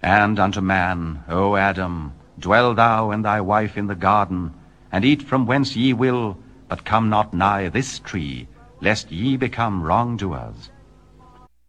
And unto man, O Adam, dwell thou and thy wife in the garden, and eat from whence ye will, but come not nigh this tree, lest ye become wrongdoers.